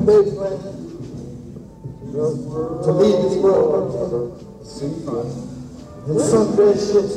made plans to leave this world. And someday she'll